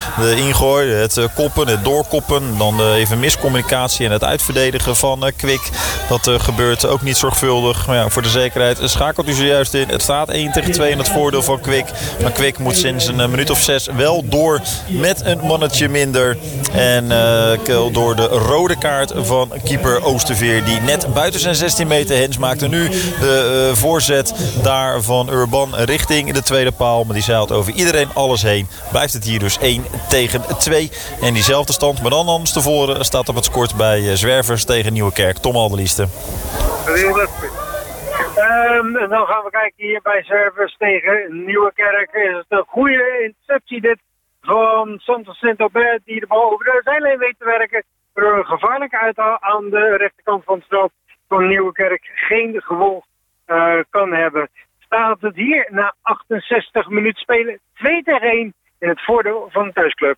De ingooi, het koppen, het doorkoppen. Dan even miscommunicatie en het uitverdedigen van Kwik. Dat gebeurt ook niet zorgvuldig. Maar ja, voor de zekerheid schakelt u zojuist in. Het staat 1-2 in het voordeel van Kwik. Maar Kwik moet sinds een minuut of 6 wel door met een mannetje minder. En door de rode kaart van keeper Oosterveer. Die net buiten zijn 16 meter hens maakte. Nu de voorzet daar van Urban richting de tweede paal. Maar die zeilt over iedereen alles heen. Blijft het hier dus 1-2. En diezelfde stand, maar dan anders tevoren, staat op het scoort bij Zwervers tegen Nieuwekerk. Tom Alderlieste. En dan gaan we kijken hier bij Zwervers tegen Nieuwekerk. Is het een goede interceptie dit van Santos Saint-Aubert die de bal over de zijlijn weet te werken. Door een gevaarlijke uithaal aan de rechterkant van het veld van Nieuwekerk geen gevolg kan hebben. Staat het hier na 68 minuten spelen 2-1 in het voordeel van de thuisclub.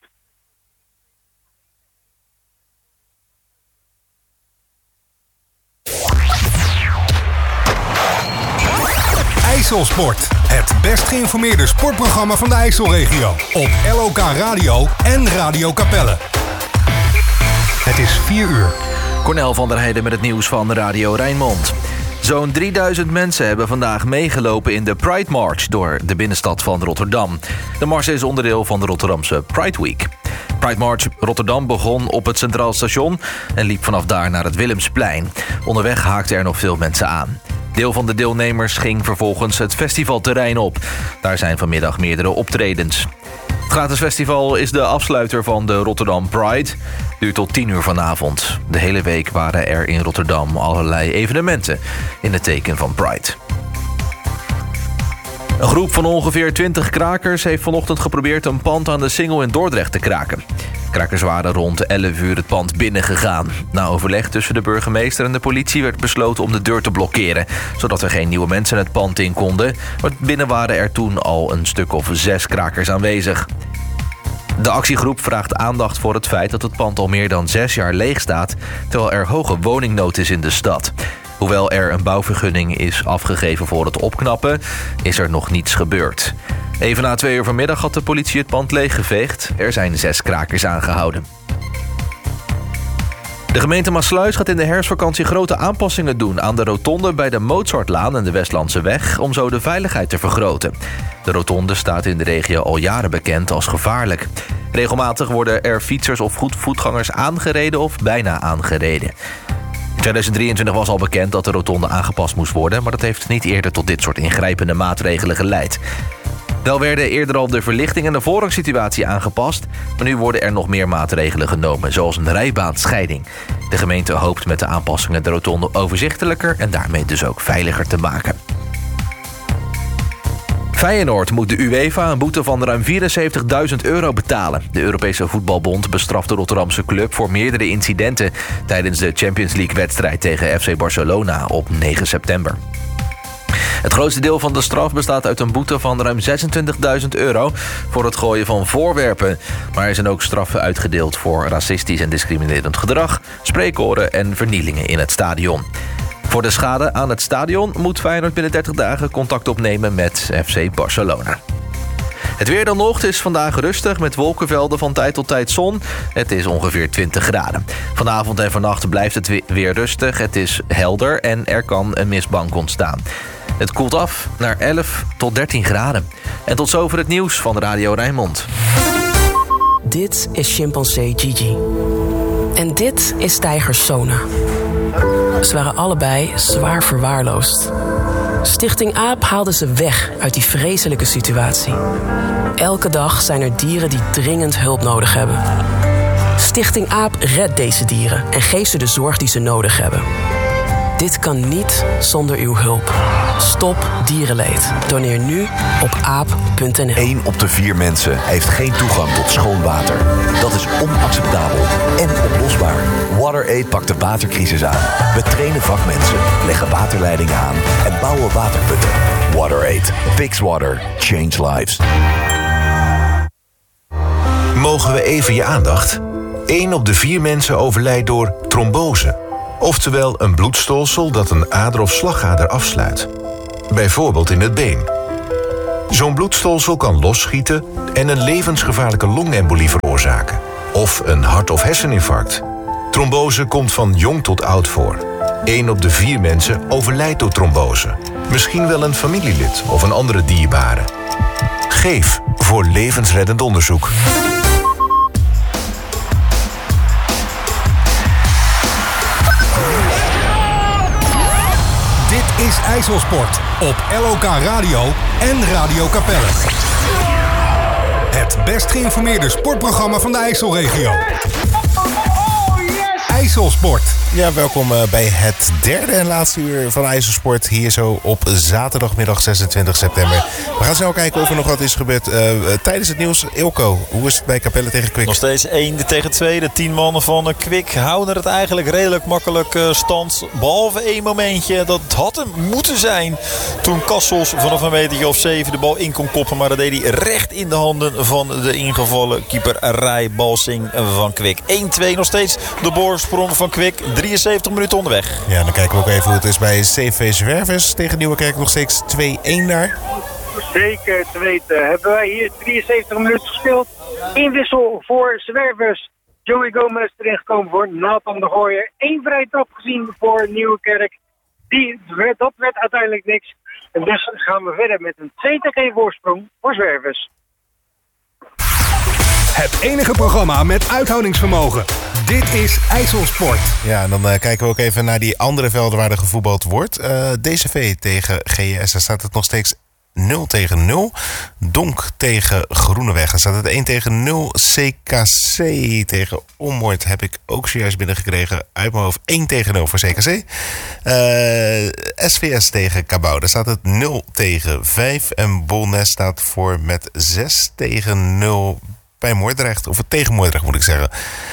IJsselsport. Het best geïnformeerde sportprogramma van de IJsselregio. Op LOK Radio en Radio Capelle. Het is 4 uur. Cornel van der Heijden met het nieuws van Radio Rijnmond. Zo'n 3000 mensen hebben vandaag meegelopen in de Pride March door de binnenstad van Rotterdam. De mars is onderdeel van de Rotterdamse Pride Week. Pride March Rotterdam begon op het Centraal Station en liep vanaf daar naar het Willemsplein. Onderweg haakten er nog veel mensen aan. Deel van de deelnemers ging vervolgens het festivalterrein op. Daar zijn vanmiddag meerdere optredens. Het gratis festival is de afsluiter van de Rotterdam Pride. Duurt tot 10 uur vanavond. De hele week waren er in Rotterdam allerlei evenementen in het teken van Pride. Een groep van ongeveer 20 krakers heeft vanochtend geprobeerd een pand aan de Singel in Dordrecht te kraken. Krakers waren rond 11 uur het pand binnengegaan. Na overleg tussen de burgemeester en de politie werd besloten om de deur te blokkeren, zodat er geen nieuwe mensen het pand in konden. Maar binnen waren er toen al een stuk of 6 krakers aanwezig. De actiegroep vraagt aandacht voor het feit dat het pand al meer dan 6 jaar leeg staat, terwijl er hoge woningnood is in de stad. Hoewel er een bouwvergunning is afgegeven voor het opknappen, is er nog niets gebeurd. Even na 2 uur vanmiddag had de politie het pand leeggeveegd. Er zijn 6 krakers aangehouden. De gemeente Maassluis gaat in de herfstvakantie grote aanpassingen doen aan de rotonde bij de Mozartlaan en de Westlandse weg, om zo de veiligheid te vergroten. De rotonde staat in de regio al jaren bekend als gevaarlijk. Regelmatig worden er fietsers of voetgangers aangereden of bijna aangereden. In 2023 was al bekend dat de rotonde aangepast moest worden, maar dat heeft niet eerder tot dit soort ingrijpende maatregelen geleid. Wel werden eerder al de verlichting en de voorrangssituatie aangepast, maar nu worden er nog meer maatregelen genomen, zoals een rijbaanscheiding. De gemeente hoopt met de aanpassingen de rotonde overzichtelijker en daarmee dus ook veiliger te maken. Feyenoord moet de UEFA een boete van ruim €74.000 betalen. De Europese Voetbalbond bestraft de Rotterdamse club voor meerdere incidenten tijdens de Champions League-wedstrijd tegen FC Barcelona op 9 september. Het grootste deel van de straf bestaat uit een boete van ruim €26.000 voor het gooien van voorwerpen. Maar er zijn ook straffen uitgedeeld voor racistisch en discriminerend gedrag, spreekkoren en vernielingen in het stadion. Voor de schade aan het stadion moet Feyenoord binnen 30 dagen contact opnemen met FC Barcelona. Het weer dan nog. Het is vandaag rustig met wolkenvelden van tijd tot tijd zon. Het is ongeveer 20 graden. Vanavond en vannacht blijft het weer rustig. Het is helder en er kan een mistbank ontstaan. Het koelt af naar 11 tot 13 graden. En tot zover het nieuws van Radio Rijnmond. Dit is chimpansee Gigi. En dit is tijger Sona. Ze waren allebei zwaar verwaarloosd. Stichting AAP haalde ze weg uit die vreselijke situatie. Elke dag zijn er dieren die dringend hulp nodig hebben. Stichting AAP redt deze dieren en geeft ze de zorg die ze nodig hebben. Dit kan niet zonder uw hulp. Stop dierenleed. Doneer nu op aap.nl. 1 op de 4 mensen heeft geen toegang tot schoon water. Dat is onacceptabel en oplosbaar. WaterAid pakt de watercrisis aan. We trainen vakmensen, leggen waterleidingen aan en bouwen waterputten. WaterAid. Fix water. Change lives. Mogen we even je aandacht? 1 op de 4 mensen overlijdt door trombose. Oftewel een bloedstolsel dat een ader of slagader afsluit. Bijvoorbeeld in het been. Zo'n bloedstolsel kan losschieten en een levensgevaarlijke longembolie veroorzaken. Of een hart- of herseninfarct. Trombose komt van jong tot oud voor. 1 op de 4 mensen overlijdt door trombose. Misschien wel een familielid of een andere dierbare. Geef voor levensreddend onderzoek. Dit is IJsselsport op LOK Radio en Radio Capelle. Het best geïnformeerde sportprogramma van de IJsselregio. IJsselsport. Ja, welkom bij het derde en laatste uur van IJsselsport. Hier zo op zaterdagmiddag 26 september. We gaan snel kijken of er nog wat is gebeurd tijdens het nieuws. Ilko, hoe is het bij Capelle tegen Kwik? Nog steeds 1 tegen 2. De 10 mannen van Kwik houden het eigenlijk redelijk makkelijk stand. Behalve 1 momentje. Dat had hem moeten zijn. Toen Kassels vanaf een metertje of 7 de bal in kon koppen. Maar dat deed hij recht in de handen van de ingevallen keeper Rai Balsing van Kwik. 1-2 nog steeds de boorsprong van Kwik. 73 minuten onderweg. Ja, dan kijken we ook even hoe het is bij CV Zwervers tegen Nieuwekerk. Nog steeds 2-1 daar. Zeker te weten. Hebben wij hier 73 minuten gespeeld. Inwissel voor Zwervers. Joey Gomez erin gekomen voor Nathan de Gooier. 1 vrije trap gezien voor Nieuwekerk. Dat werd uiteindelijk niks. En dus gaan we verder met een 2-1 voorsprong voor Zwervers. Het enige programma met uithoudingsvermogen. Dit is IJsselsport. Ja, en dan kijken we ook even naar die andere velden waar er gevoetbald wordt. DCV tegen GS, daar staat het nog steeds 0-0. Donk tegen Groeneweg, daar staat het 1-0. CKC tegen Ommoord heb ik ook zojuist binnengekregen uit mijn hoofd. 1-0 voor CKC. SVS tegen Cabau, daar staat het 0-5. En Bolnes staat voor met 6-0 bij Moordrecht. Of tegen Moordrecht moet ik zeggen.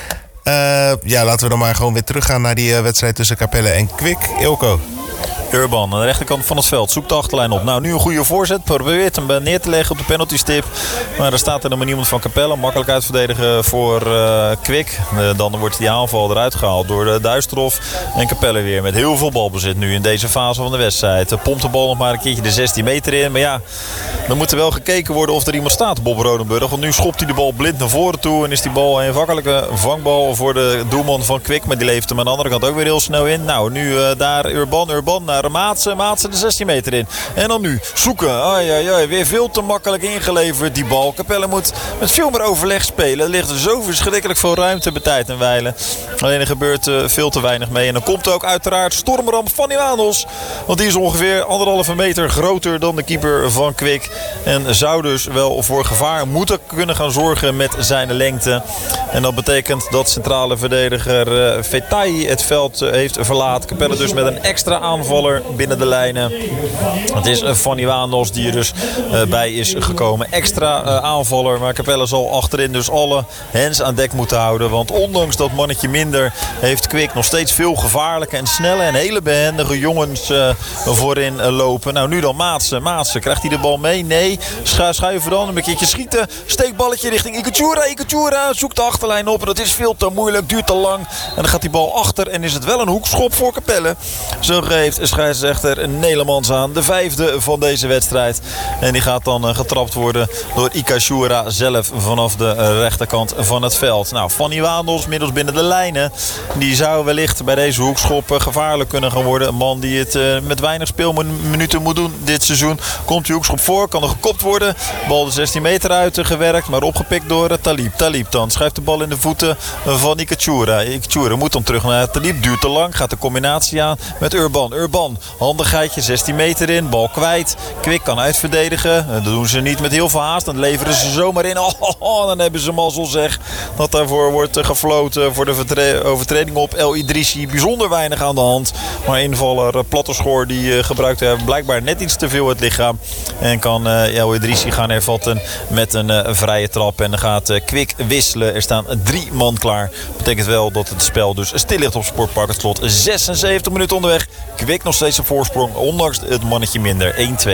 Ja, laten we dan maar gewoon weer teruggaan naar die wedstrijd tussen Capelle en Kwik. Ilko. Urban aan de rechterkant van het veld zoekt de achterlijn op. Nou, nu een goede voorzet. Probeert hem neer te leggen op de penaltystip. Maar er staat er nog maar niemand van Capelle. Makkelijk uitverdedigen voor Kwik. Dan wordt die aanval eruit gehaald door Duisterhof. En Capelle weer met heel veel balbezit nu in deze fase van de wedstrijd. Pompt de bal nog maar een keertje de 16 meter in. Maar ja, dan moet er wel gekeken worden of er iemand staat, Bob Rodenburg. Want nu schopt hij de bal blind naar voren toe. En is die bal een vakkelijke vangbal voor de doelman van Kwik. Maar die leeft hem aan de andere kant ook weer heel snel in. Nou, nu daar Urban naar Maatsen de 16 meter in. En dan nu zoeken. Weer veel te makkelijk ingeleverd die bal. Capelle moet met veel meer overleg spelen. Er ligt zo verschrikkelijk veel ruimte bij tijd en wijlen. Alleen er gebeurt veel te weinig mee. En dan komt ook uiteraard stormramp van Iwanus. Want die is ongeveer 1,5 meter groter dan de keeper van Kwik. En zou dus wel voor gevaar moeten kunnen gaan zorgen met zijn lengte. En dat betekent dat centrale verdediger Fetai het veld heeft verlaten. Capelle dus met een extra aanvaller binnen de lijnen. Het is Van Iwanos die er dus bij is gekomen. Extra aanvaller, maar Capelle zal achterin dus alle hands aan dek moeten houden. Want ondanks dat mannetje minder heeft Kwik nog steeds veel gevaarlijke en snelle en hele behendige jongens voorin lopen. Nou, nu dan Maatsen. Krijgt hij de bal mee? Nee. Schuiven dan. Een keertje schieten. Steekballetje richting Ikechura. Zoekt de achterlijn op. Dat is veel te moeilijk. Duurt te lang. En dan gaat die bal achter. En is het wel een hoekschop voor Capelle. Zo geeft scheidsrechter Nelemans aan. De 5e van deze wedstrijd. En die gaat dan getrapt worden door Ikechura zelf vanaf de rechterkant van het veld. Nou, Fanny Waandels middels binnen de lijnen. Die zou wellicht bij deze hoekschop gevaarlijk kunnen gaan worden. Een man die het met weinig speelminuten moet doen dit seizoen. Komt die hoekschop voor, kan er gekopt worden. Bal de 16 meter uit gewerkt, maar opgepikt door Talib. Talib dan schuift de bal in de voeten van Ikechura. Ikechura moet dan terug naar Talib. Duurt te lang, gaat de combinatie aan met Urban. Handigheidje, 16 meter in, bal kwijt. Kwik kan uitverdedigen. Dat doen ze niet met heel veel haast. Dan leveren ze zomaar in. Dan hebben ze mazzel zeg. Dat daarvoor wordt gefloten voor de overtreding op El Idrissi. Bijzonder weinig aan de hand. Maar invaller Platterschoor die gebruikt blijkbaar net iets te veel het lichaam. En kan El Idrissi gaan hervatten met een vrije trap. En dan gaat Kwik wisselen. Er staan 3 man klaar. Betekent wel dat het spel dus stil ligt op Sportpark het Slot. 76 minuten onderweg. Kwik nog steeds een voorsprong, ondanks het mannetje minder. 1-2.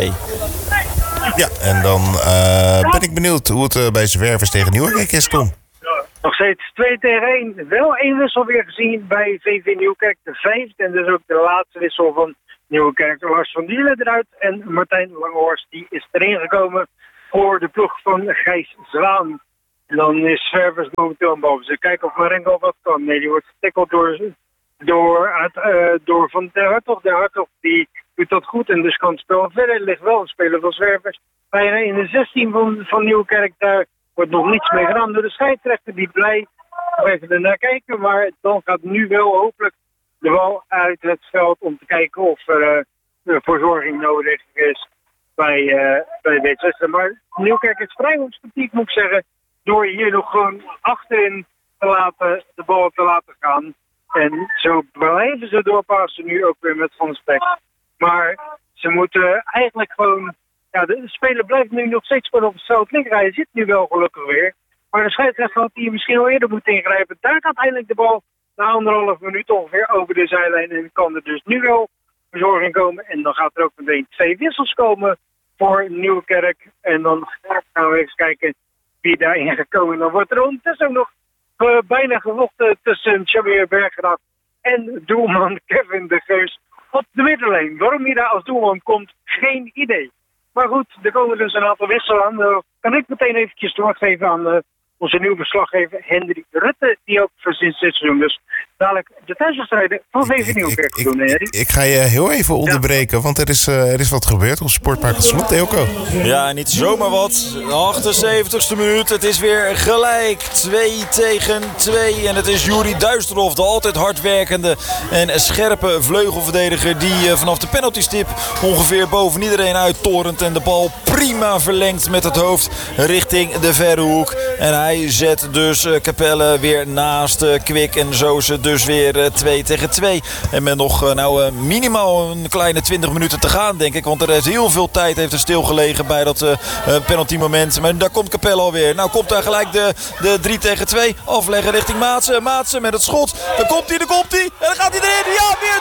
Ja, en dan ben ik benieuwd hoe het bij Zwervers tegen Nieuwekerk is, Tom. Nog steeds 2-1. Wel 1 wissel weer gezien bij VV Nieuwkerk. De 5e en dus ook de laatste wissel van Nieuwkerk. Lars van Dielen eruit en Martijn Langhorst die is erin gekomen voor de ploeg van Gijs Zwaan. En dan is Zwervers momenteel aan boven. Ze kijken of Marengo wat kan. Nee, die wordt getackeld door Van der Hartog. De Hartog die doet dat goed en dus kan het spel verder. Er ligt wel een speler van Zwervers. Bijna in de 16 van Nieuwkerk. Daar wordt nog niets mee gedaan door de scheidsrechter. Die blij even ernaar kijken. Maar dan gaat nu wel hopelijk de bal uit het veld om te kijken of er verzorging nodig is bij Wit-Westen. Maar Nieuwkerk is vrij onsportief, moet ik zeggen. Door hier nog gewoon achterin de bal te laten gaan. En zo blijven ze doorpassen nu ook weer met Van Spek. Maar ze moeten eigenlijk gewoon... Ja, de speler blijft nu nog steeds gewoon op het veld liggen. Hij zit nu wel gelukkig weer. Maar de scheidsrechter had hier misschien al eerder moeten ingrijpen. Daar gaat eindelijk de bal na 1,5 minuut ongeveer over de zijlijn. En kan er dus nu wel verzorging komen. En dan gaat er ook meteen 2 wissels komen voor Nieuwkerk. En dan gaan we even kijken wie daarin gaat komen. Dan wordt er ondertussen ook nog bijna gevochten tussen Xavier Berggraaf en doelman Kevin de Geus op de middenlijn. Waarom hij daar als doelman komt, geen idee. Maar goed, er komen dus een aantal wisselen aan. Kan ik meteen eventjes doorgeven aan onze nieuwe verslaggever Henry Rutte, die ook voor sinds dit seizoen dus dadelijk de thuiswedstrijden van VV Nieuwkerk doen. Ik ga je heel even onderbreken, want er is wat gebeurd op Sportpark het Slot, Eelco. Ja, niet zomaar wat. 78ste minuut. Het is weer gelijk. 2-2. En het is Juri Duisterhof, de altijd hardwerkende en scherpe vleugelverdediger, die vanaf de penaltystip ongeveer boven iedereen uittorent en de bal prima verlengt met het hoofd richting de verre hoek. En hij zet dus Capelle weer naast Kwik. En zo is het dus weer 2-2. En met nog minimaal een kleine 20 minuten te gaan, denk ik. Want er is heel veel tijd heeft er stilgelegen bij dat penalty moment. Maar daar komt Capelle alweer. Nou komt daar gelijk de 3-2 afleggen richting Maatsen. Maatsen met het schot. Daar komt hij. En dan gaat hij erin. Ja, weer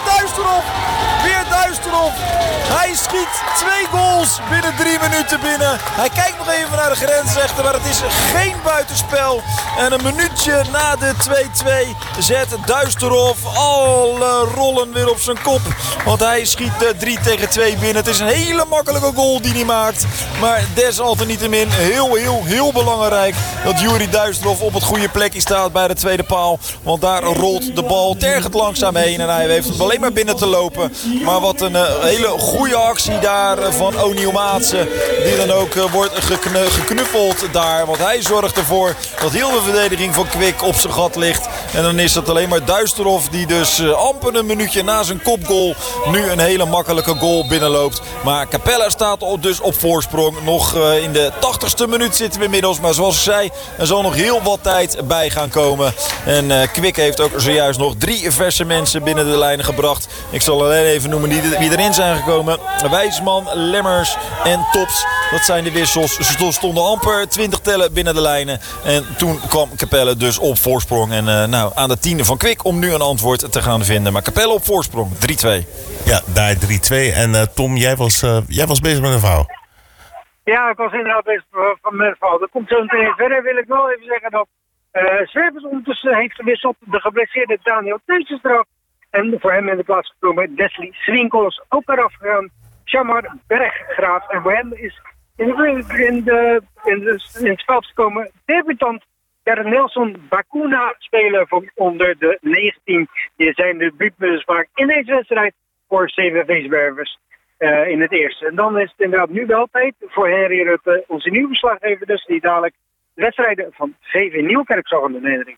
Duisterhof. Hij schiet 2 goals binnen 3 minuten binnen. Hij kijkt nog even naar de grensrechter, maar het is geen buitenspel. En een minuutje na de 2-2 zet Duisterhof alle rollen weer op zijn kop. Want hij schiet 3-2 binnen. Het is een hele makkelijke goal die hij maakt. Maar desalniettemin heel belangrijk dat Juri Duisterhof op het goede plekje staat bij de tweede paal. Want daar rolt de bal tergend langzaam heen. En hij heeft hem alleen maar binnen te lopen. Maar wat een hele goede actie daar van O'Neil Maatsen. Die dan ook wordt geknuffeld daar. Want hij zorgt ervoor dat heel de verdediging van Kwik op zijn gat ligt. En dan is het alleen maar Duisterhof die dus amper een minuutje na zijn kopgoal nu een hele makkelijke goal binnenloopt. Maar Capelle staat dus op voorsprong. Nog in de 80ste minuut zitten we inmiddels. Maar zoals ik zei, er zal nog heel wat tijd bij gaan komen. En Kwik heeft ook zojuist nog 3 verse mensen binnen de lijnen gebracht. Ik zal alleen even noemen wie erin zijn gekomen. Wijsman, Lemmers en Tops. Dat zijn de wissels. Ze stonden amper 20 tellen binnen de lijnen. En toen kwam Capelle dus op voorsprong. En aan de 10e van Kwik om nu een antwoord te gaan vinden. Maar Capelle op voorsprong, 3-2. Ja, daar 3-2. En Tom, jij was bezig met een verhaal. Ja, ik was inderdaad bezig met een verhaal. Dat komt zo meteen verder. Wil ik wel even zeggen dat Zwervers ondertussen heeft gewisseld. De geblesseerde Daniel Teutjes eraf. En voor hem in de plaats gekomen Desley Swinkels ook eraf gegaan. Shamar Berggraaf. En voor hem is in het veld gekomen debutant Nelson Bakuna, speler van onder de 19. Die zijn debuut maakt in deze wedstrijd voor CVV Zwervers in het eerste. En dan is het inderdaad nu wel tijd voor Henry Rutte, onze nieuwe verslaggever, dus die dadelijk de wedstrijden van VV Nieuwkerk zal gaan doen.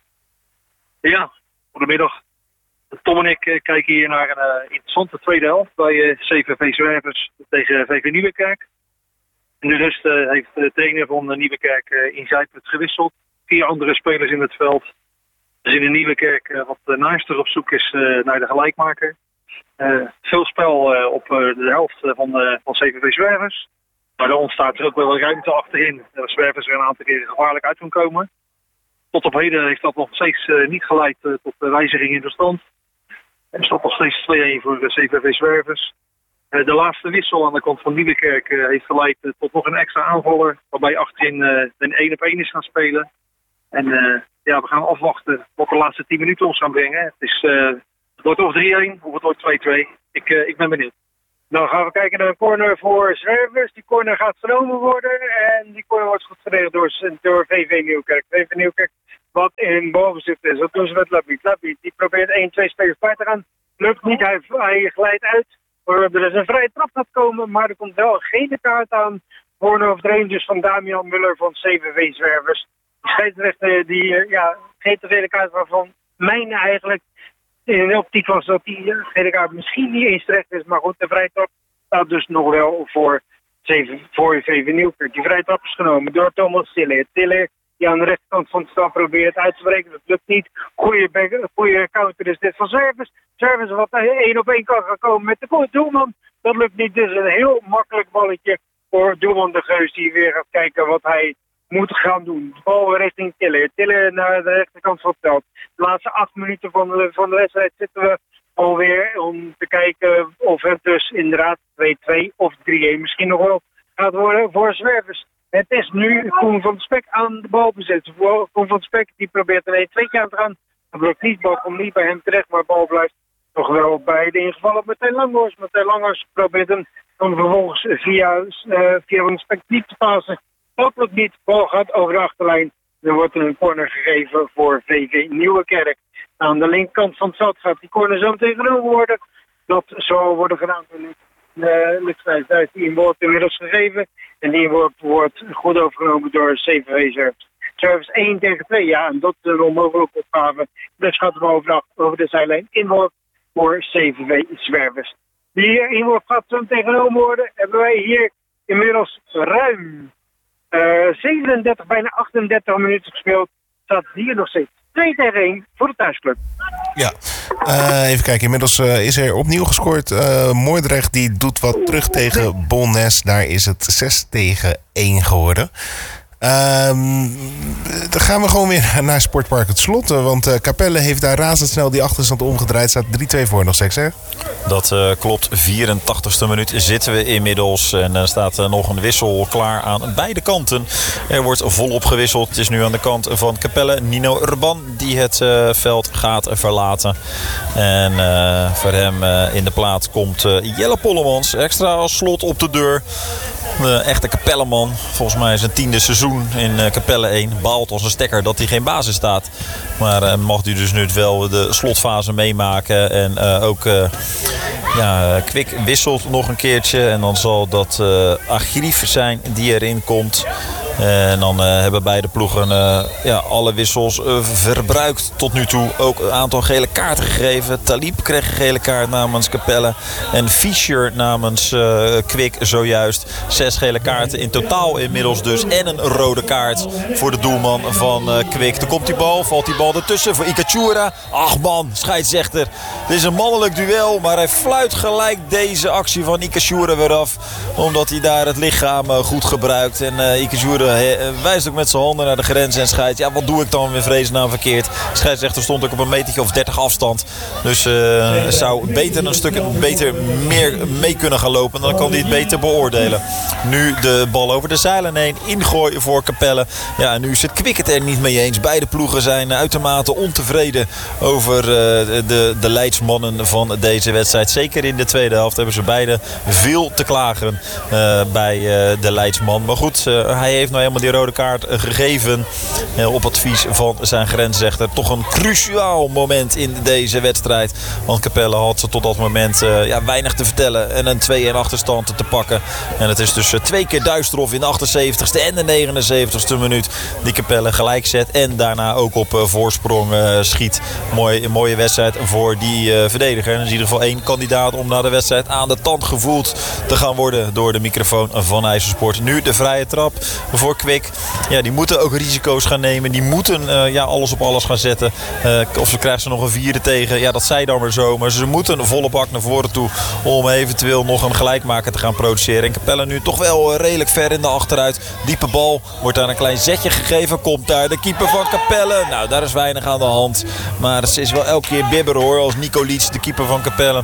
Ja, goedemiddag. Tom en ik kijken hier naar een interessante tweede helft bij CVV Zwervers tegen VV Nieuwkerk. In de rust heeft de trainer van Nieuwkerk ingrijpend gewisseld. 4 andere spelers in het veld. Dus in de Nieuwkerk wat naaister op zoek is naar de gelijkmaker. Veel spel op de helft van CVV Zwervers. Maar dan ontstaat er ook wel ruimte achterin. De Zwervers er een aantal keer gevaarlijk uit kan komen. Tot op heden heeft dat nog steeds niet geleid tot wijziging in de stand. Er staat nog steeds 2-1 voor de CVV Zwervers. De laatste wissel aan de kant van Nieuwkerk heeft geleid tot nog een extra aanvaller. Waarbij achterin een 1-op-1 is gaan spelen. En we gaan afwachten wat de laatste 10 minuten ons gaan brengen. Het wordt of 3-1 of het wordt 2-2. Ik ben benieuwd. Dan gaan we kijken naar een corner voor Zwervers. Die corner gaat genomen worden. En die corner wordt goed verdedigd door VV Nieuwkerk. VV Nieuwkerk wat in balbezit is. Dat doen ze met Labiet. Labiet die probeert 1-2 spelers bij te gaan. Lukt niet, hij glijdt uit. Er is een vrije trap gaat komen, maar er komt wel een gele kaart aan voor een overtreding dus van Damian Muller van CVV Zwervers. De scheidsrechter die geeft de gele kaart waarvan mijn eigenlijk in de optiek was dat die gele kaart misschien niet eens terecht is. Maar goed, de vrije trap staat dus nog wel voor VV Nieuwkerk. Die vrije trap is genomen door Thomas Tiller. Tiller die aan de rechterkant van het veld probeert uit te breken. Dat lukt niet. Goeie counter is dit van Zwervers. Zwervers wat 1 op 1 kan gaan komen met de doelman. Dat lukt niet. Dus een heel makkelijk balletje voor doelman De Geus die weer gaat kijken wat hij moet gaan doen. De bal richting Tiller. Tiller naar de rechterkant van het veld. De laatste 8 minuten van de wedstrijd zitten we alweer om te kijken of het dus inderdaad 2-2 of 3-1 misschien nog wel gaat worden voor Zwervers. Het is nu Koen van de Spek aan de bal bezet. Koen van de Spek die probeert er 2 keer aan te gaan. Dat lukt niet, de bal komt niet bij hem terecht, maar de bal blijft nog wel bij de ingevallen Martijn Langhorst. Martijn Langhorst probeert hem dan vervolgens via Van de Spek diep te passen. Dat lukt niet, de bal gaat over de achterlijn. Er wordt een corner gegeven voor VV Nieuwekerk. Aan de linkerkant van het veld gaat die corner zo tegenover worden. Dat zal worden gedaan door Luc Nijs. Die wordt inmiddels gegeven. En die wordt goed overgenomen door CVV Zwervers. Zwervers 1 tegen 2, ja, en dat is een onmogelijke opgave. Dus gaat hem over de zijlijn inworp voor CVV Zwervers. Die inworp gaat zo tegenomen worden. Hebben wij hier inmiddels ruim 37, bijna 38 minuten gespeeld. Staat hier nog steeds 2 tegen 1 voor de thuisclub. Ja, even kijken. Inmiddels is er opnieuw gescoord. Moordrecht die doet wat terug tegen Bolnes. Daar is het 6 tegen 1 geworden. Dan gaan we gewoon weer naar Sportpark Het Slot. Want Capelle heeft daar razendsnel die achterstand omgedraaid. Staat 3-2 voor nog steeds, hè? Dat klopt. 84ste minuut zitten we inmiddels. En er staat nog een wissel klaar aan beide kanten. Er wordt volop gewisseld. Het is nu aan de kant van Capelle. Nino Urban die het veld gaat verlaten. En voor hem in de plaats komt Jelle Pollemans. Extra als Slot op de deur. De echte Capelleman. Volgens mij is het 10e seizoen in Capelle 1. Baalt als een stekker dat hij geen basis staat. Maar mag hij dus nu wel de slotfase meemaken. En ook Kwik wisselt nog een keertje. En dan zal dat Agrief zijn die erin komt. En dan hebben beide ploegen alle wissels verbruikt tot nu toe. Ook een aantal gele kaarten gegeven. Talib kreeg een gele kaart namens Capelle. En Fischer namens Kwik zojuist. 6 gele kaarten in totaal inmiddels dus. En een rode kaart voor de doelman van Kwik. Dan komt die bal, valt die bal ertussen voor Ikachura. Ach man, scheidsrechter. Dit is een mannelijk duel, maar hij fluit gelijk deze actie van Ikachura weer af. Omdat hij daar het lichaam goed gebruikt. En Ikachura wijst ook met zijn handen naar de grens en scheidt. Ja, wat doe ik dan weer vreesnaam verkeerd? De scheidsrechter stond ook op een metertje of 30 afstand. Dus zou beter een stuk beter meer mee kunnen gaan lopen. Dan kan hij het beter beoordelen. Nu de bal over de zeilen heen. Ingooien voor Capelle. Ja, en nu is het Kwik het er niet mee eens. Beide ploegen zijn uitermate ontevreden over de leidsmannen van deze wedstrijd. Zeker in de tweede helft hebben ze beide veel te klagen bij de leidsman. Maar goed, hij heeft nou helemaal die rode kaart gegeven op advies van zijn grensrechter. Toch een cruciaal moment in deze wedstrijd. Want Capelle had tot dat moment weinig te vertellen en een 2-1 achterstand te pakken. En het is dus 2 keer Duistroff in de 78ste en de 79ste minuut die Capelle gelijk zet. En daarna ook op voorsprong schiet. Een mooie wedstrijd voor die verdediger. En in ieder geval 1 kandidaat om na de wedstrijd aan de tand gevoeld te gaan worden door de microfoon van IJsselsport. Nu de vrije trap voor Kwik. Ja, die moeten ook risico's gaan nemen. Die moeten alles op alles gaan zetten. Of ze krijgen ze nog een 4e tegen. Ja, dat zij dan maar zo. Maar ze moeten volle bak naar voren toe om eventueel nog een gelijkmaker te gaan produceren. En Capelle nu toch wel redelijk ver in de achteruit. Diepe bal. Wordt daar een klein zetje gegeven. Komt daar de keeper van Capelle. Nou, daar is weinig aan de hand. Maar het is wel elke keer bibber hoor. Als Nico Lietz, de keeper van Capelle.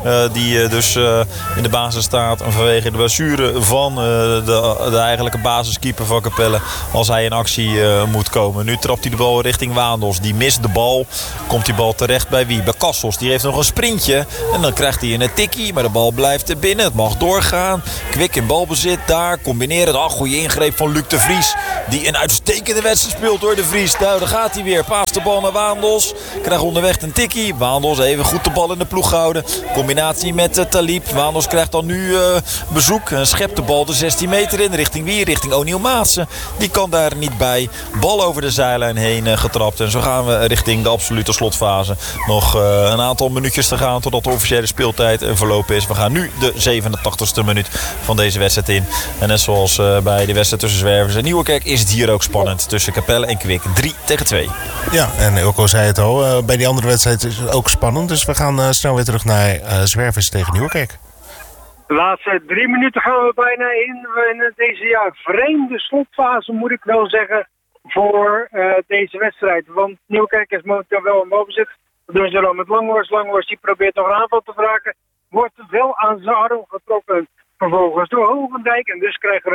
Die dus in de basis staat vanwege de blessure van de eigenlijke basiskeeper van Capelle als hij in actie moet komen. Nu trapt hij de bal richting Waandels. Die mist de bal. Komt die bal terecht bij wie? Bij Cassos. Die heeft nog een sprintje. En dan krijgt hij een tikkie. Maar de bal blijft er binnen. Het mag doorgaan. Kwik in balbezit daar. Combineren. Goede ingreep van Luc de Vries. Die een uitstekende wedstrijd speelt door de Vries. Nou, daar gaat hij weer. Paast de bal naar Waandels. Krijgt onderweg een tikkie. Waandels even goed de bal in de ploeg houden. Combinatie met Talib. Waandels krijgt dan nu bezoek. Schept de bal de 16 meter in. Richting wie? Richting O'Neil Maatsen. Die kan daar niet bij. Bal over de zijlijn heen getrapt. En zo gaan we richting de absolute slotfase. Nog een aantal minuutjes te gaan totdat de officiële speeltijd verlopen is. We gaan nu de 87ste minuut van deze wedstrijd in. En net zoals bij de wedstrijd tussen Zwervers en Nieuwerkerk is het hier ook spannend. Tussen Capelle en Kwik. 3-2. Ja, en Ilko zei het al. Bij die andere wedstrijd is het ook spannend. Dus we gaan snel weer terug naar Zwervers tegen Nieuwerkerk. De laatste 3 minuten gaan we bijna in deze vreemde slotfase, moet ik wel zeggen, voor deze wedstrijd. Want Nieuwerkerk is momenteel wel in balbezit. Dat doen ze dan met Langhorst. Langhorst die probeert nog een aanval te wraken. Wordt wel aan zijn arm getrokken vervolgens door Hogendijk. En dus krijgt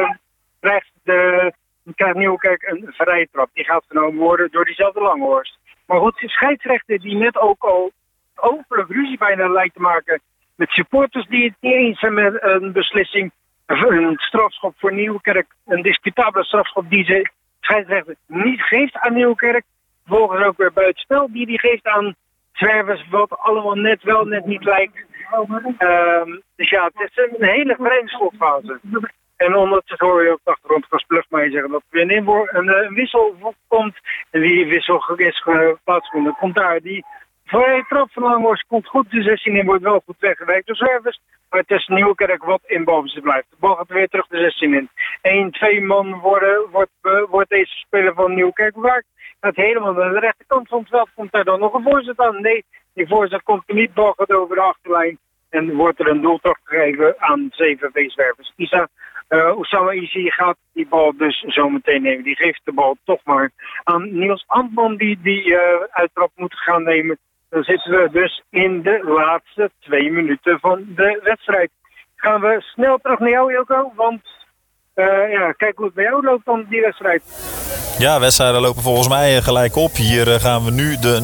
Nieuwerkerk een vrije trap. Die gaat genomen worden door diezelfde Langhorst. Maar goed, de scheidsrechter die net ook al openlijk ruzie bijna lijkt te maken met supporters die het niet eens zijn met een beslissing. Een strafschop voor Nieuwerkerk. Een discutabele strafschop die ze scheidsrechter niet geeft aan Nieuwerkerk. Vervolgens ook weer buitenspel die geeft aan Zwervers. Wat allemaal net wel, net niet lijkt. Dus ja, het is een hele vreemde slotfase. En ondertussen hoor je op de achtergrond Kas Plugmeijer zeggen dat er een wissel komt. En die wissel is plaatsgevonden. Komt daar die vrije trap van Langhorst komt goed. De 16 in wordt wel goed weggewerkt door Zwervers. Maar het is Nieuwerkerk wat in balbezit blijft. De bal gaat weer terug de 16 in. 1-2 man wordt deze speler van Nieuwerkerk bewaakt. Gaat helemaal naar de rechterkant van het veld. Komt daar dan nog een voorzet aan? Nee, die voorzet komt er niet. Bal gaat over de achterlijn. En wordt er een doeltocht gegeven aan 7V Zwervers. Oussama Isi gaat die bal dus zo meteen nemen. Die geeft de bal toch maar aan Niels Antman die uittrap moet gaan nemen. Dan zitten we dus in de laatste 2 minuten van de wedstrijd. Gaan we snel terug naar jou, Ilko. Want kijk hoe het bij jou loopt dan die wedstrijd. Ja, wedstrijden lopen volgens mij gelijk op. Hier gaan we nu de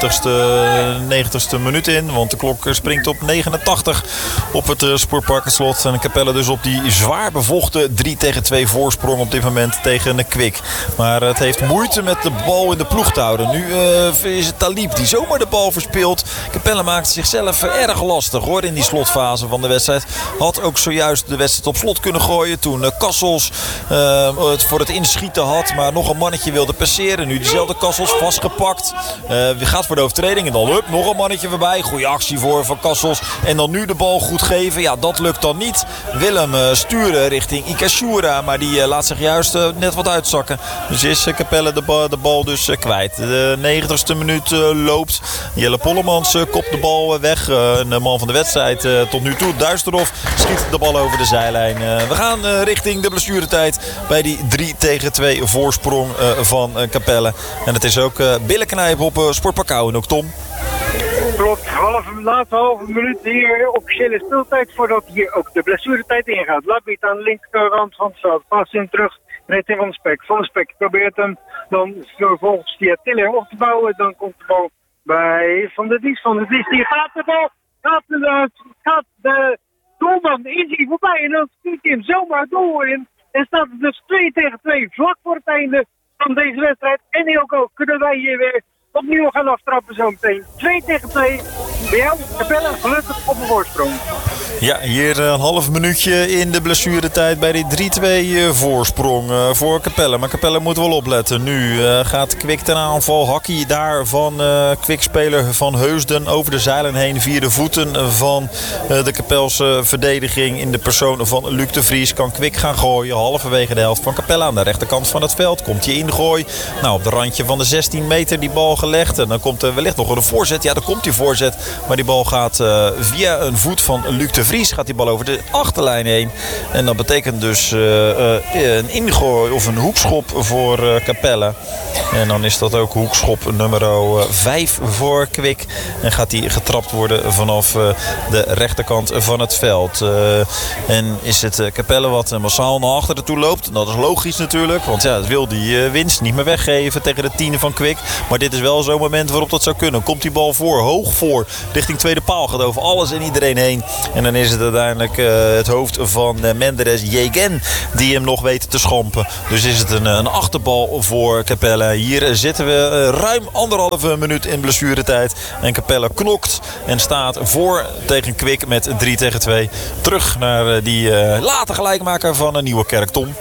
90ste minuut in. Want de klok springt op 89 op het Sportparkenslot. En Capelle dus op die zwaar bevochten 3-2 voorsprong op dit moment tegen Kwik. Maar het heeft moeite met de bal in de ploeg te houden. Nu is het Talib die zomaar de bal verspeelt. Capelle maakt zichzelf erg lastig hoor in die slotfase van de wedstrijd. Had ook zojuist de wedstrijd op slot kunnen gooien toen Cassos het voor het inschieten had. Maar nog een mannetje wilde passeren. Nu diezelfde Cassos vastgepakt. Gaat voor de overtreding. En dan nog een mannetje voorbij. Goeie actie van Cassos. En dan nu de bal goed geven. Ja, dat lukt dan niet. Willem sturen richting Ikashura. Maar die laat zich juist net wat uitzakken. Dus is Capelle de bal dus kwijt. De 90ste minuut loopt. Jelle Pollemans kopt de bal weg. Een man van de wedstrijd tot nu toe. Duisterhof schiet de bal over de zijlijn. We gaan richting de blessuretijd bij die 3-2 voorsprong van Capelle. En het is ook billenknijpen op Sportpark Ouwenhoek, Tom. Klopt, laatste halve minuut hier officiële speeltijd voordat hier ook de blessuretijd ingaat. Labiet aan de linkerkant van het veld. Pas in terug richting Van de Spek. Van de Spek probeert hem dan vervolgens via Tiller op te bouwen. Dan komt de bal bij Van der Dies. Van der Dies die gaat de bal. Gaat de doelman is hij voorbij. En dan schiet hij hem zomaar door in. En staat het dus 2-2 vlak voor het einde van deze wedstrijd. En Ilko, kunnen wij hier weer opnieuw gaan aftrappen zo meteen. 2-2. Bij jou, Capelle, gelukkig op een voorsprong. Ja, hier een half minuutje in de blessuretijd bij die 3-2 voorsprong voor Capelle. Maar Capelle moet wel opletten. Nu gaat Kwik ten aanval. Hakkie daar van Kwik-speler van Heusden over de zeilen heen. Via de voeten van de Capelse verdediging in de persoon van Luc de Vries. Kan Kwik gaan gooien. Halverwege de helft van Capelle aan de rechterkant van het veld. Komt hij ingooi. Nou, op de randje van de 16 meter die bal gelegd. En dan komt er wellicht nog een voorzet. Ja, dan komt die voorzet. Maar die bal gaat via een voet van Luc de Vries Vries gaat die bal over de achterlijn heen. En dat betekent dus een ingooi of een hoekschop voor Capelle. En dan is dat ook hoekschop nummer 5 voor Kwik. En gaat die getrapt worden vanaf de rechterkant van het veld. En is het Capelle wat massaal naar achteren toe loopt. Dat is logisch natuurlijk. Want ja, het wil die winst niet meer weggeven tegen de 10 van Kwik. Maar dit is wel zo'n moment waarop dat zou kunnen. Komt die bal hoog voor, richting tweede paal. Gaat over alles en iedereen heen. En dan is het uiteindelijk het hoofd van Menderes Yegen die hem nog weet te schampen. Dus is het een achterbal voor Capelle. Hier zitten we ruim 1,5 minuut in blessuretijd. En Capelle knokt en staat voor tegen Kwik met 3-2. Terug naar die late gelijkmaker van Nieuwerkerk, Tom.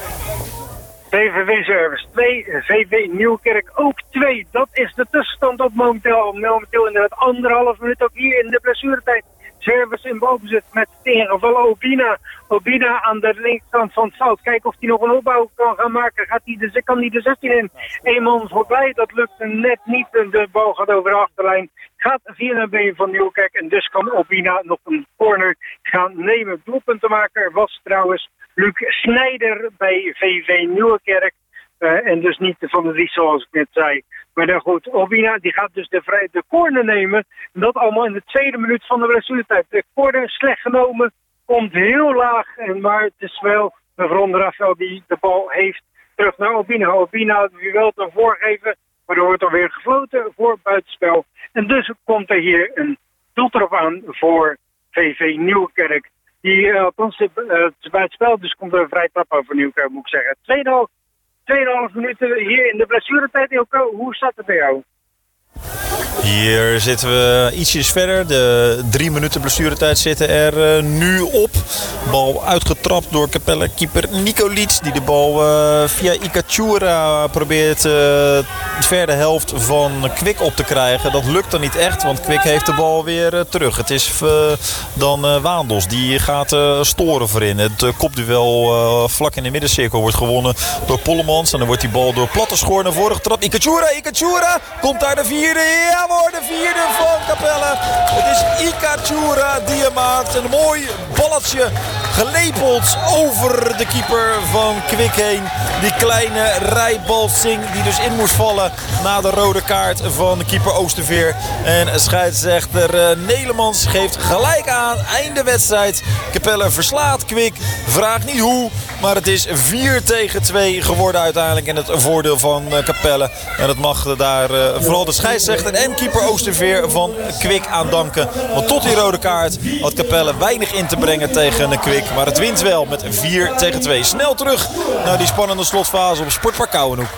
VVV Service 2, VV Nieuwkerk ook 2. Dat is de tussenstand op momenteel inderdaad 1,5 minuut ook hier in de blessuretijd. Service in balbezit met tegengevallen Obina. Obina aan de linkerkant van het veld. Kijken of hij nog een opbouw kan gaan maken. Kan hij de 16 in? 1 man voorbij. Dat lukt net niet. De bal gaat over de achterlijn. Gaat via een been van Nieuwkerk. En dus kan Obina nog een corner gaan nemen. Doelpuntenmaker was trouwens Luc Snijder bij VV Nieuwkerk. En dus niet Van der Ries zoals ik net zei. Maar dan goed, Obina die gaat dus de corner nemen. En dat allemaal in de tweede minuut van de blessuretijd. De corner slecht genomen, komt heel laag. Maar het is wel Ron Rafael die de bal heeft. Terug naar Obina. Obina die wil het ervoor geven. Maar er wordt alweer gefloten voor buitenspel. En dus komt er hier een doeltrap aan voor VV Nieuwkerk. Die bij het spel, dus komt er een vrij trap over Nieuwkerk, moet ik zeggen. 2,5 minuten hier in de blessuretijd. Ilko, hoe staat het bij jou? Hier zitten we ietsjes verder. De 3 minuten blessuretijd zitten er nu op. Bal uitgetrapt door Capelle keeper Nikolic. Die de bal via Ikachura probeert de verre helft van Kwik op te krijgen. Dat lukt dan niet echt, want Kwik heeft de bal weer terug. Het is dan Waandels die gaat storen voorin. Het kopduel vlak in de middencirkel wordt gewonnen door Pollemans. En dan wordt die bal door Plattenschoor naar voren getrapt. Ikachura komt daar de 4e. Ja, de 4e van Capelle. Het is Ikachura die hem maakt. Een mooi balletje gelepeld over de keeper van Kwik heen. Die kleine Rijbalsing die dus in moest vallen na de rode kaart van keeper Oosterveer. En scheidsrechter Nelemans geeft gelijk aan. Einde wedstrijd. Capelle verslaat Kwik. Vraag niet hoe. Maar het is 4-2 geworden uiteindelijk in het voordeel van Capelle. En dat mag daar vooral de scheidsrechter en keeper Oosterveer van Kwik aan danken. Want tot die rode kaart had Capelle weinig in te brengen tegen Kwik. Maar het wint wel met 4-2. Snel terug naar die spannende slotfase op Sportpark Kouwenhoek.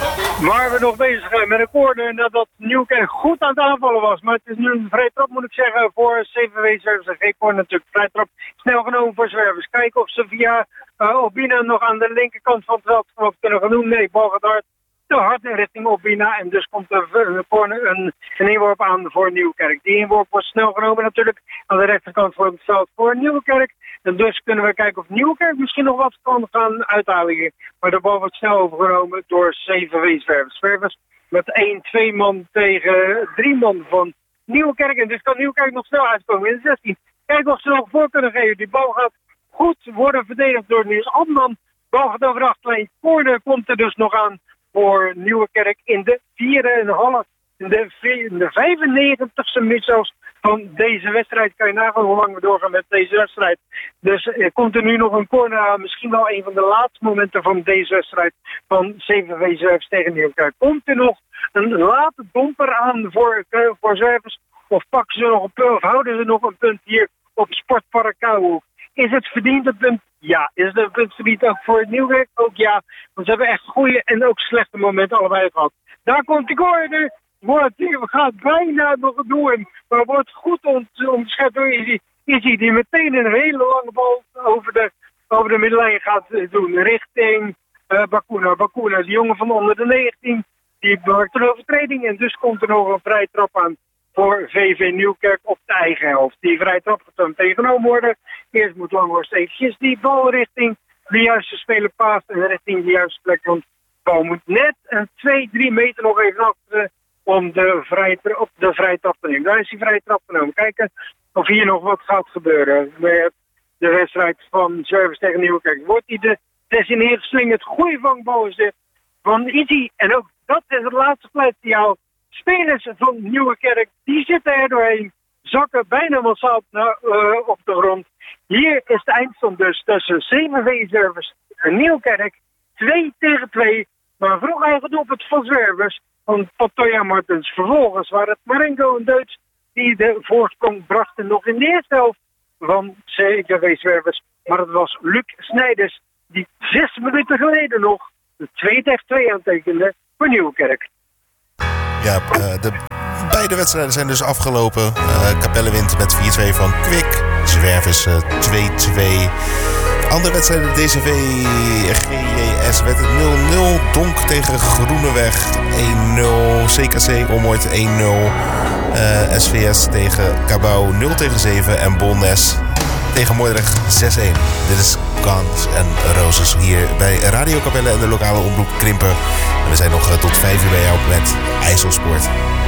Waar we nog bezig zijn met een corner nadat Nieuwkerk goed aan het aanvallen was. Maar het is nu een vrije trap moet ik zeggen voor CVV Service. Geen corner natuurlijk, vrije trap. Snel genomen voor Zwervers. Kijken of ze via Obina nog aan de linkerkant van het veld kunnen gaan doen. Nee, bal gaat hard. Te hard in richting Obina. En dus komt er een inworp aan voor Nieuwkerk. Die inworp wordt snel genomen natuurlijk aan de rechterkant van het veld voor Nieuwkerk. En dus kunnen we kijken of Nieuwkerk misschien nog wat kan gaan uithalen hier. Maar de bal wordt snel overgenomen door CVV Zwervers. Zwervers met 1-2 man tegen 3 man van Nieuwkerk. En dus kan Nieuwkerk nog snel uitkomen in de 16. Kijken of ze nog voor kunnen geven. Die bal gaat goed worden verdedigd door Niels Amman. Bal gaat over de achterlijn. Corner komt er dus nog aan voor Nieuwkerk in de 4,5. In de 95ste minuut zelfs van deze wedstrijd. Kan je nagaan hoe lang we doorgaan met deze wedstrijd. Dus komt er nu nog een corner aan. Misschien wel een van de laatste momenten van deze wedstrijd van CVV Zwervers tegen Nieuwkerk. Komt er nog een late domper aan voor Zwervers? Of pakken ze nog een punt, of houden ze nog een punt hier op Sportpark Kouwenhoek? Is het verdiend een punt? Ja. Is het een punt verdiend ook voor het Nieuwkerk? Ook ja. Want ze hebben echt goede en ook slechte momenten allebei gehad. Daar komt de corner. Gaat bijna nog doen. Maar wordt goed onderschept door Izzy. Die meteen een hele lange bal over de middenlijn gaat doen. Richting Bakuna. Die jongen van onder de 19. Die maakt een overtreding. En dus komt er nog een vrije trap aan voor VV Nieuwkerk op de eigen helft. Die vrije trap gaat dan tegenomen worden. Eerst moet Langhorst eventjes die bal richting de juiste speler paast. En richting de juiste plek. Want de bal moet net een 2-3 meter nog even achter om de vrije trap te nemen. Daar is die vrije trap genomen. Kijken of hier nog wat gaat gebeuren. de wedstrijd van Service tegen Nieuwekerk. Wordt hij de 16 neergeslingerd. Goeie vangbal is dit van Izzy. En ook dat is het laatste fluitsignaal. Spelers van Nieuwekerk, die zitten er doorheen. Zakken bijna massaal op de grond. Hier is de eindstand dus tussen CVV Service en Nieuwekerk. 2-2. Maar vroeg eigenlijk op het van Zwervers van Patoya Martens. Vervolgens waren het Marengo en Deutsch die de voorsprong brachten nog in de eerste helft van CVV Zwervers. Maar het was Luc Snijders die 6 minuten geleden nog de 2-2 aantekende voor Nieuwekerk. Ja, de beide wedstrijden zijn dus afgelopen. Capelle wint met 4-2 van Kwik. Zwervers 2-2. Andere wedstrijden, DCV, GJS werd het 0-0. Donk tegen Groeneweg 1-0. CKC Ommoord 1-0. SVS tegen Cabau 0-7. En Bolnes tegen Moordrecht 6-1. Dit is Guns N' Roses hier bij Radio Capelle en de lokale omroep Krimpen. En we zijn nog tot 5 uur bij jou met IJsselsport.